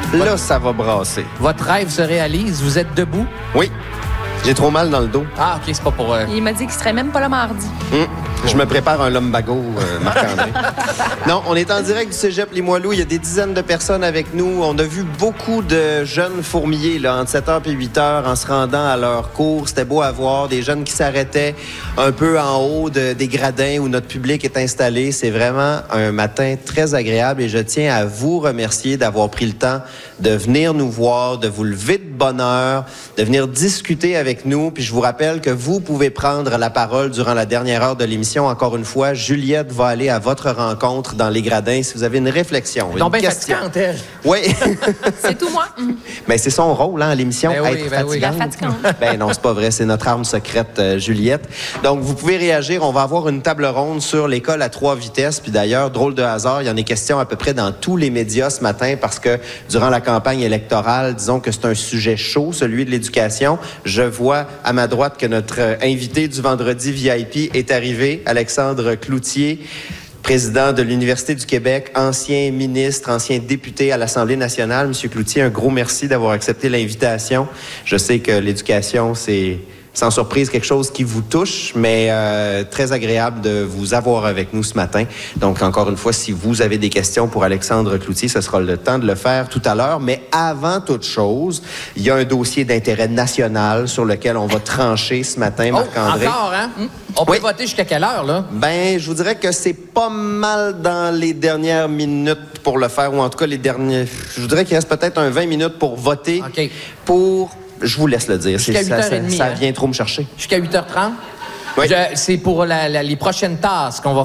Là, ça va brasser. Votre rêve se réalise. Vous êtes debout? Oui. J'ai trop mal dans le dos. Ah, OK, c'est pas pour... Il m'a dit qu'il serait même pas là mardi. Je me prépare un lumbago, Marc-André. Non, on est en direct du Cégep Limoilou. Il y a des dizaines de personnes avec nous. On a vu beaucoup de jeunes fourmiller là, entre 7h et 8h en se rendant à leur cours. C'était beau à voir. Des jeunes qui s'arrêtaient un peu en haut des gradins où notre public est installé. C'est vraiment un matin très agréable et je tiens à vous remercier d'avoir pris le temps de venir nous voir, de vous lever de bonne heure, de venir discuter avec nous. Puis je vous rappelle que vous pouvez prendre la parole durant la dernière heure de l'émission. Encore une fois, Juliette va aller à votre rencontre dans les gradins si vous avez une réflexion, une question. Oui. C'est tout moi. Mais c'est son rôle à l'émission, être fatigante. La fatigante. Ben non, c'est pas vrai. C'est notre arme secrète, Juliette. Donc, vous pouvez réagir. On va avoir une table ronde sur l'école à 3 vitesses. Puis d'ailleurs, drôle de hasard, il y en a question à peu près dans tous les médias ce matin parce que durant la campagne électorale, disons que c'est un sujet chaud, celui de l'éducation. Je vois à ma droite que notre invité du vendredi VIP est arrivé, Alexandre Cloutier, président de l'Université du Québec, ancien ministre, ancien député à l'Assemblée nationale. Monsieur Cloutier, un gros merci d'avoir accepté l'invitation. Je sais que l'éducation, c'est sans surprise quelque chose qui vous touche, mais très agréable de vous avoir avec nous ce matin. Donc, encore une fois, si vous avez des questions pour Alexandre Cloutier, ce sera le temps de le faire tout à l'heure. Mais avant toute chose, il y a un dossier d'intérêt national sur lequel on va trancher ce matin, Marc-André. Encore, hein? On peut voter jusqu'à quelle heure, là? Ben, je vous dirais que c'est pas mal dans les dernières minutes pour le faire, ou en tout cas les derniers... Je vous dirais qu'il reste peut-être 20 minutes pour voter pour... Je vous laisse le dire. Jusqu'à 8h30. Ça vient trop me chercher. Jusqu'à 8h30? Oui. C'est pour les prochaines tasses qu'on va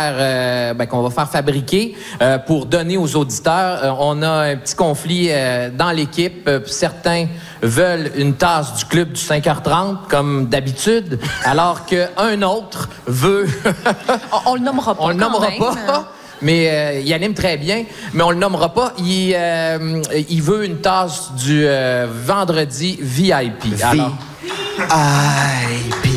faire fabriquer pour donner aux auditeurs. On a un petit conflit dans l'équipe. Certains veulent une tasse du club du 5h30 comme d'habitude, alors qu'un autre veut... on le nommera pas. On le nommera pas. Mais il anime très bien, mais on le nommera pas. Il veut une tasse du vendredi VIP. Alors... VIP.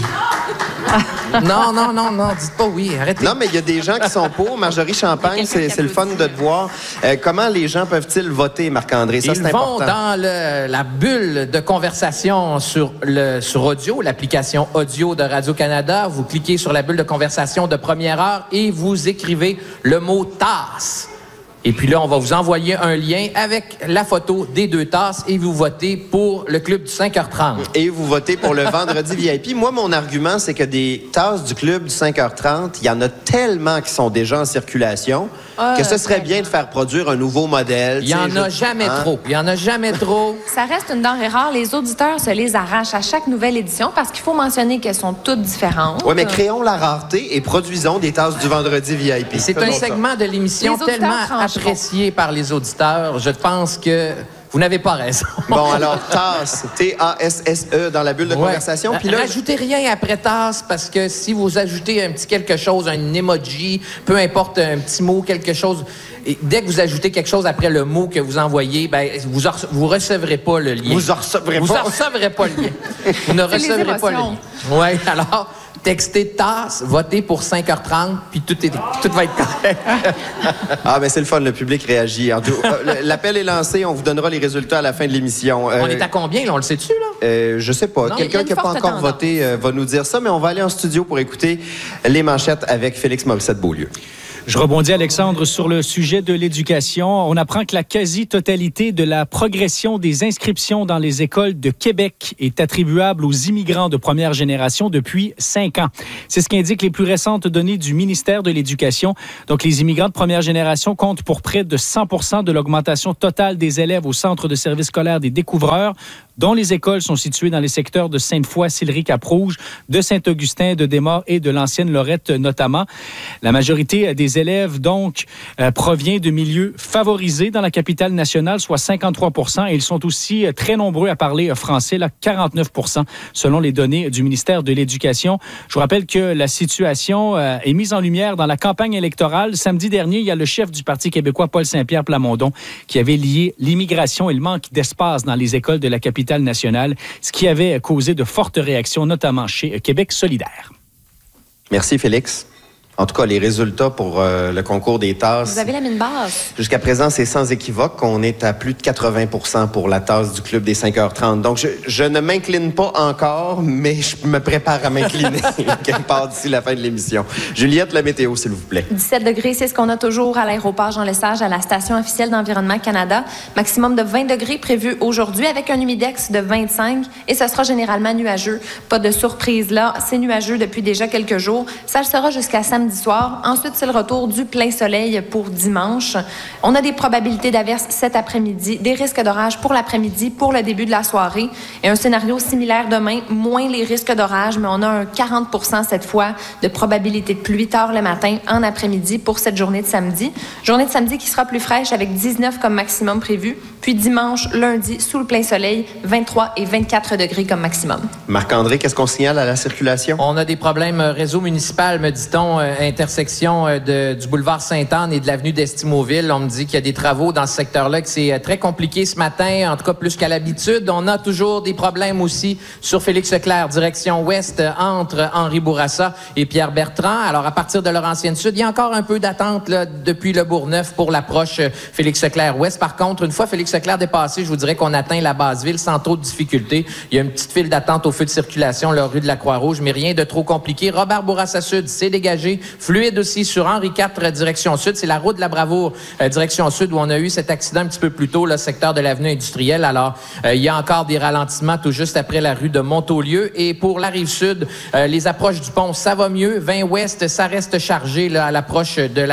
Non, dites pas oui, arrêtez. Non, mais il y a des gens qui sont pour. Marjorie Champagne, c'est le fun de te voir. Comment les gens peuvent-ils voter, Marc-André? Ça, c'est important. Ils vont dans la bulle de conversation sur audio, l'application audio de Radio-Canada. Vous cliquez sur la bulle de conversation de première heure et vous écrivez le mot « tasse ». Et puis là, on va vous envoyer un lien avec la photo des 2 tasses et vous votez pour le club du 5h30. Et vous votez pour le vendredi VIP. Moi, mon argument, c'est que des tasses du club du 5h30, il y en a tellement qui sont déjà en circulation que ce serait bien de faire produire un nouveau modèle. Il y en a jamais trop. Il y en a jamais trop. Ça reste une denrée rare. Les auditeurs se les arrachent à chaque nouvelle édition parce qu'il faut mentionner qu'elles sont toutes différentes. Oui, mais créons la rareté et produisons des tasses du vendredi VIP. C'est un segment de l'émission tellement apprécié par les auditeurs. Je pense que vous n'avez pas raison. Bon, alors, tasse, T-A-S-S-E dans la bulle de conversation. Puis là, rajoutez rien après tasse, parce que si vous ajoutez un petit quelque chose, un emoji, peu importe, un petit mot, quelque chose, et dès que vous ajoutez quelque chose après le mot que vous envoyez, ben, vous recevrez pas le lien. Vous en recevrez pas le lien. Vous ne recevrez pas le lien. Oui, alors... Textez tasse, votez pour 5h30, puis tout va être correct. Ben c'est le fun, le public réagit. L'appel est lancé, on vous donnera les résultats à la fin de l'émission. On est à combien, là? On le sait-tu, là? Je sais pas. Quelqu'un qui n'a pas encore voté va nous dire ça, mais on va aller en studio pour écouter les manchettes avec Félix Morissette-Beaulieu. Je rebondis, Alexandre, sur le sujet de l'éducation. On apprend que la quasi-totalité de la progression des inscriptions dans les écoles de Québec est attribuable aux immigrants de première génération depuis 5 ans. C'est ce qu'indiquent les plus récentes données du ministère de l'Éducation. Donc, les immigrants de première génération comptent pour près de 100% de l'augmentation totale des élèves au centre de service scolaire des Découvreurs, dont les écoles sont situées dans les secteurs de Sainte-Foy, Sillery, Cap-Rouge, de Saint-Augustin, de Desmaures et de l'ancienne Lorette notamment. La majorité des élèves, donc, provient de milieux favorisés dans la capitale nationale, soit 53%. Et ils sont aussi très nombreux à parler français, là, 49%, selon les données du ministère de l'Éducation. Je vous rappelle que la situation est mise en lumière dans la campagne électorale. Samedi dernier, il y a le chef du Parti québécois, Paul Saint-Pierre Plamondon, qui avait lié l'immigration et le manque d'espace dans les écoles de la capitale nationale, ce qui avait causé de fortes réactions, notamment chez Québec solidaire. Merci, Félix. En tout cas, les résultats pour le concours des tasses. Vous avez la mine basse. Jusqu'à présent, c'est sans équivoque. On est à plus de 80% pour la tasse du Club des 5h30. Donc, je ne m'incline pas encore, mais je me prépare à m'incliner quelque part d'ici la fin de l'émission. Juliette, la météo, s'il vous plaît. 17 degrés, c'est ce qu'on a toujours à l'aéroport Jean-Lesage, à la station officielle d'Environnement Canada. Maximum de 20 degrés prévu aujourd'hui avec un humidex de 25 et ce sera généralement nuageux. Pas de surprise là, c'est nuageux depuis déjà quelques jours. Ça le sera jusqu'à samedi soir. Ensuite, c'est le retour du plein soleil pour dimanche. On a des probabilités d'averses cet après-midi, des risques d'orage pour l'après-midi, pour le début de la soirée. Et un scénario similaire demain, moins les risques d'orage, mais on a un 40% cette fois de probabilité de pluie tard le matin, en après-midi pour cette journée de samedi. Journée de samedi qui sera plus fraîche avec 19 comme maximum prévu. Puis dimanche, lundi, sous le plein soleil, 23 et 24 degrés comme maximum. Marc-André, qu'est-ce qu'on signale à la circulation? On a des problèmes réseau municipal, me dit-on, intersection du boulevard Sainte-Anne et de l'avenue d'Estimauville. On me dit qu'il y a des travaux dans ce secteur-là, que c'est très compliqué ce matin, en tout cas plus qu'à l'habitude. On a toujours des problèmes aussi sur Félix-Leclerc, direction ouest, entre Henri Bourassa et Pierre Bertrand. Alors, à partir de Laurentienne-Sud, il y a encore un peu d'attente là, depuis le Bourgneuf pour l'approche Félix-Leclerc-Ouest. Par contre, une fois Félix-Leclerc dépassé, je vous dirais qu'on atteint la base-ville sans trop de difficultés. Il y a une petite file d'attente au feu de circulation, la rue de la Croix-Rouge, mais rien de trop compliqué. Robert Bourassa Sud, c'est dégagé. Fluide aussi sur Henri IV, direction sud. C'est la route de la Bravoure, direction sud, où on a eu cet accident un petit peu plus tôt, le secteur de l'avenue industrielle. Alors, il y a encore des ralentissements tout juste après la rue de Montaulieu. Et pour la rive sud, les approches du pont, ça va mieux. 20 ouest, ça reste chargé là, à l'approche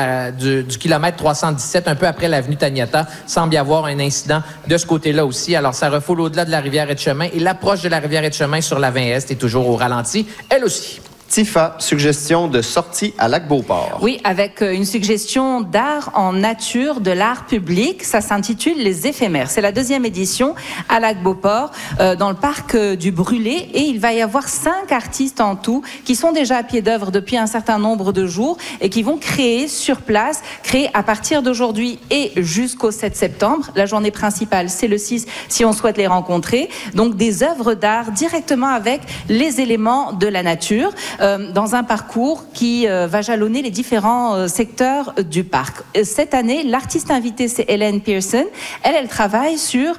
de du kilomètre 317, un peu après l'avenue Taniata. Semble y avoir un incident de ce côté-là aussi. Alors, ça refoule au-delà de la rivière Etchemin. Et l'approche de la rivière Etchemin sur la 20 Est est toujours au ralenti, elle aussi. Tifa, suggestion de sortie à Lac-Beauport. Oui, avec une suggestion d'art en nature, de l'art public. Ça s'intitule Les Éphémères. C'est la 2e édition à Lac-Beauport, dans le parc du Brûlé. Et il va y avoir 5 artistes en tout qui sont déjà à pied d'œuvre depuis un certain nombre de jours et qui vont créer sur place, créer à partir d'aujourd'hui et jusqu'au 7 septembre. La journée principale, c'est le 6 si on souhaite les rencontrer. Donc des œuvres d'art directement avec les éléments de la nature. Dans un parcours qui va jalonner les différents secteurs du parc. Cette année, l'artiste invitée, c'est Hélène Pearson. Elle travaille sur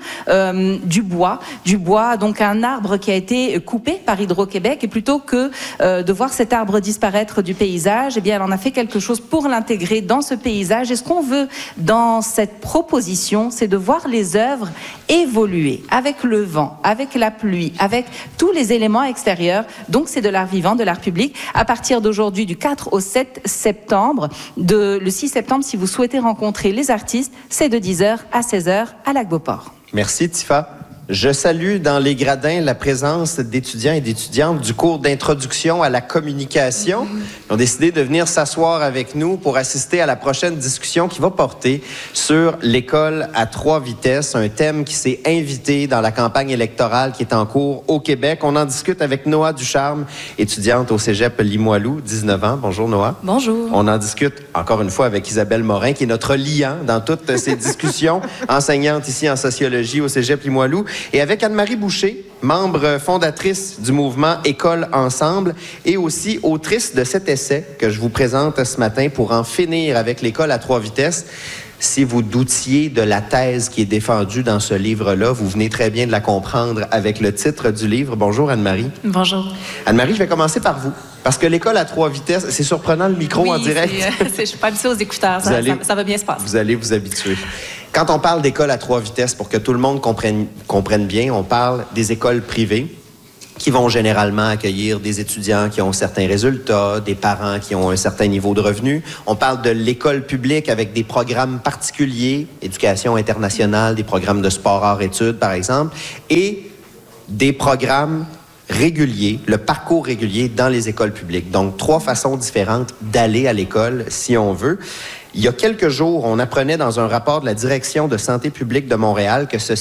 du bois, donc un arbre qui a été coupé par Hydro-Québec. Et plutôt que de voir cet arbre disparaître du paysage, eh bien, elle en a fait quelque chose pour l'intégrer dans ce paysage. Et ce qu'on veut dans cette proposition, c'est de voir les œuvres évoluer avec le vent, avec la pluie, avec tous les éléments extérieurs. Donc, c'est de l'art vivant, de l'art public. À partir d'aujourd'hui, du 4 au 7 septembre, le 6 septembre, si vous souhaitez rencontrer les artistes, c'est de 10h à 16h à Lac-Beauport. Merci, Tifa. Je salue dans les gradins la présence d'étudiants et d'étudiantes du cours d'introduction à la communication. Ils ont décidé de venir s'asseoir avec nous pour assister à la prochaine discussion qui va porter sur l'école à 3 vitesses, un thème qui s'est invité dans la campagne électorale qui est en cours au Québec. On en discute avec Noah Ducharme, étudiante au cégep Limoilou, 19 ans. Bonjour, Noah. Bonjour. On en discute encore une fois avec Isabelle Morin, qui est notre liant dans toutes ces discussions, enseignante ici en sociologie au cégep Limoilou. Et avec Anne-Marie Boucher, membre fondatrice du mouvement École Ensemble et aussi autrice de cet essai que je vous présente ce matin pour en finir avec l'école à 3 vitesses. Si vous doutiez de la thèse qui est défendue dans ce livre-là, vous venez très bien de la comprendre avec le titre du livre. Bonjour Anne-Marie. Bonjour. Anne-Marie, je vais commencer par vous. Parce que l'école à 3 vitesses, c'est surprenant le micro en direct. Je suis pas habituée aux écouteurs, ça va bien se passer. Vous allez vous habituer. Quand on parle d'école à 3 vitesses, pour que tout le monde comprenne bien, on parle des écoles privées qui vont généralement accueillir des étudiants qui ont certains résultats, des parents qui ont un certain niveau de revenus. On parle de l'école publique avec des programmes particuliers, éducation internationale, des programmes de sport, arts, études, par exemple, et des programmes réguliers, le parcours régulier dans les écoles publiques. Donc, 3 façons différentes d'aller à l'école, si on veut. Il y a quelques jours, on apprenait dans un rapport de la Direction de santé publique de Montréal que ce